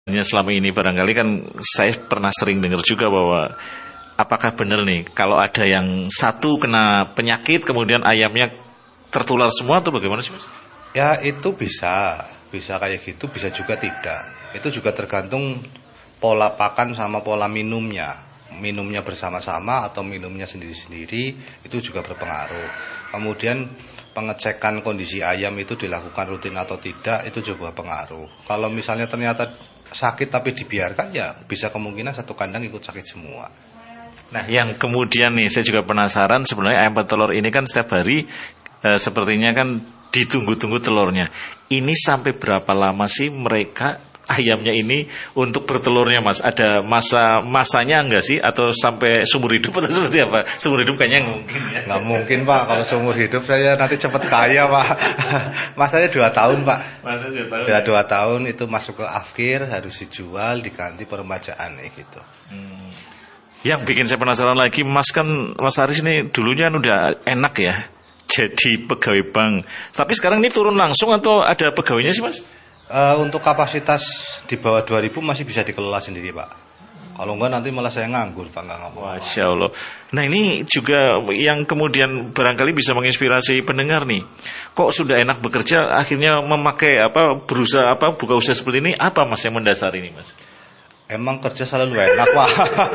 Selama ini barangkali kan saya pernah sering dengar juga bahwa apakah benar nih kalau ada yang satu kena penyakit kemudian ayamnya tertular semua atau bagaimana sih Mas? Ya itu bisa kayak gitu, bisa juga tidak. Itu juga tergantung pola pakan sama pola minumnya. Minumnya bersama-sama atau minumnya sendiri-sendiri itu juga berpengaruh. Kemudian pengecekan kondisi ayam itu dilakukan rutin atau tidak itu juga pengaruh. Kalau misalnya ternyata sakit tapi dibiarkan ya bisa kemungkinan satu kandang ikut sakit semua. Nah yang kemudian nih saya juga penasaran sebenarnya ayam petelur ini kan setiap hari sepertinya kan ditunggu-tunggu telurnya. Ini sampai berapa lama sih mereka ayamnya ini untuk bertelurnya Mas? Ada masanya enggak sih? Atau sampai seumur hidup atau seperti apa? Seumur hidup kayaknya nggak mungkin ya. Nggak mungkin Pak, kalau seumur hidup saya nanti cepat kaya Pak. Masanya 2 tahun Pak. Masanya 2 tahun. Ya 2 tahun itu masuk ke akhir harus dijual diganti peremajaan gitu. Yang bikin saya penasaran lagi Mas Haris ini dulunya udah enak ya jadi pegawai bank. Tapi sekarang ini turun langsung atau ada pegawainya sih Mas? Untuk kapasitas di bawah 2000 masih bisa dikelola sendiri Pak. Kalau enggak nanti malah saya nganggur Pak, nggak ngapa-ngapa. Masya Allah. Nah ini juga yang kemudian barangkali bisa menginspirasi pendengar nih. Kok sudah enak bekerja akhirnya memakai berusaha buka usaha seperti ini, apa Mas yang mendasar ini Mas? Emang kerja selalu enak Pak.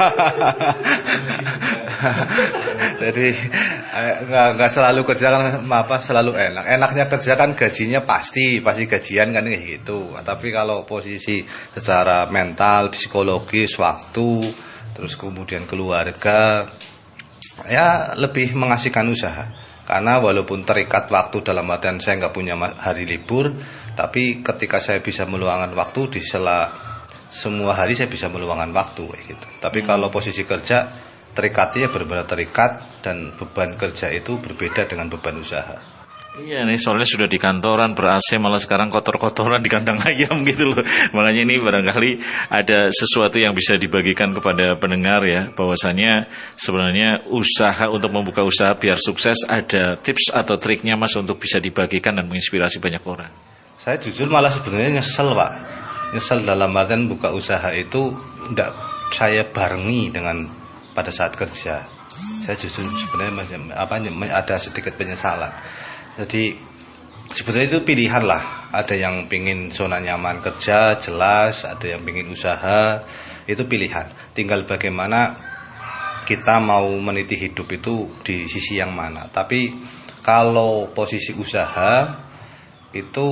Jadi nggak selalu kerja kan selalu enak. Enaknya kerja kan gajinya pasti gajian kan kayak gitu. Tapi kalau posisi secara mental, psikologis, waktu, terus kemudian keluarga, ya lebih mengasihkan usaha. Karena walaupun terikat waktu dalam artian saya nggak punya hari libur, tapi ketika saya bisa meluangkan waktu di semua hari saya bisa meluangkan waktu gitu. Tapi kalau posisi kerja terikatnya benar-benar terikat dan beban kerja itu berbeda dengan beban usaha. Iya nih soalnya sudah di kantoran ber-AC malah sekarang kotor-kotoran di kandang ayam gitu loh. Makanya ini barangkali ada sesuatu yang bisa dibagikan kepada pendengar ya, bahwasanya sebenarnya usaha untuk membuka usaha biar sukses ada tips atau triknya Mas untuk bisa dibagikan dan menginspirasi banyak orang. Saya jujur malah sebenarnya nyesel Pak. Nyesel dalam artian buka usaha itu tidak saya barengi dengan pada saat kerja. Saya justru sebenarnya ada sedikit penyesalan. Jadi sebenarnya itu pilihan lah. Ada yang pingin zona nyaman kerja jelas, ada yang pingin usaha, itu pilihan. Tinggal bagaimana kita mau meniti hidup itu di sisi yang mana. Tapi kalau posisi usaha itu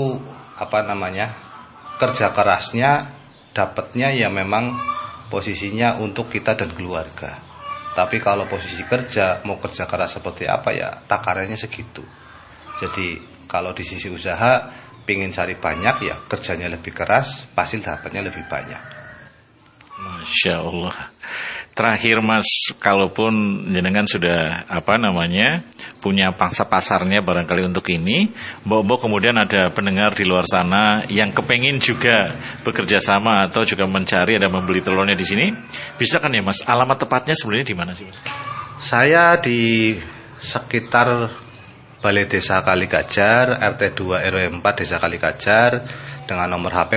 kerja kerasnya dapatnya ya memang posisinya untuk kita dan keluarga. Tapi kalau posisi kerja mau kerja keras seperti apa ya takarannya segitu. Jadi kalau di sisi usaha pingin cari banyak ya kerjanya lebih keras, pasti dapatnya lebih banyak. Masya Allah. Terakhir Mas, kalaupun jenengan sudah punya pangsa pasarnya barangkali untuk ini, mbok kemudian ada pendengar di luar sana yang kepengin juga bekerja sama atau juga mencari ada membeli telurnya di sini, bisa kan ya Mas? Alamat tepatnya sebenarnya di mana sih Mas? Saya di sekitar Balai Desa Kalikajar, RT 2 RW 4 Desa Kalikajar dengan nomor HP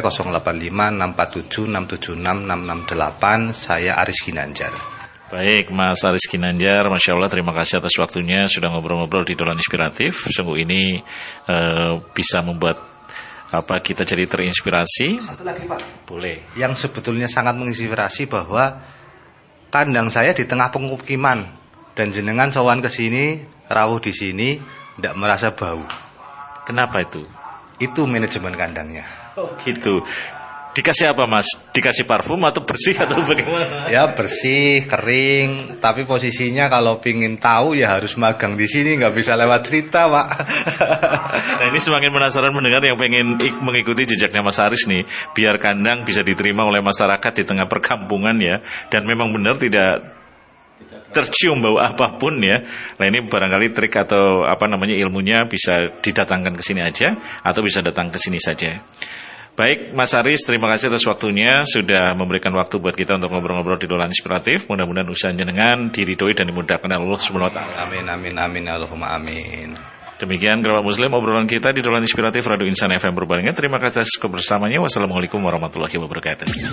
085647676668. Saya Aris Ginanjar. Baik Mas Aris Ginanjar, Masya Allah terima kasih atas waktunya sudah ngobrol-ngobrol di Dolan Inspiratif. Sungguh ini bisa membuat kita jadi terinspirasi. Satu lagi Pak, boleh. Yang sebetulnya sangat menginspirasi bahwa kandang saya di tengah pemukiman dan jenengan sowan ke sini, rawuh di sini, tidak merasa bau. Kenapa itu? Itu manajemen kandangnya. Oh gitu. Dikasih apa Mas? Dikasih parfum atau bersih atau bagaimana? Ya bersih, kering. Tapi posisinya kalau pingin tahu ya harus magang di sini, nggak bisa lewat cerita Pak. Nah ini semakin penasaran mendengar yang pengen mengikuti jejaknya Mas Haris nih, biar kandang bisa diterima oleh masyarakat di tengah perkampungan ya. Dan memang benar tidak tercium bau apapun ya. Nah ini barangkali trik atau ilmunya bisa didatangkan ke sini aja atau bisa datang ke sini saja. Baik Mas Haris, terima kasih atas waktunya sudah memberikan waktu buat kita untuk ngobrol-ngobrol di Dolan Inspiratif. Mudah-mudahan usaha jenengan diridhoi dan dimudahkan Allah Subhanahu wa taala. Amin amin amin Allahumma amin. Demikian kerabat muslim obrolan kita di Dolan Inspiratif Radio Insan FM Purbalingga. Terima kasih atas kebersamaannya. Wassalamualaikum warahmatullahi wabarakatuh.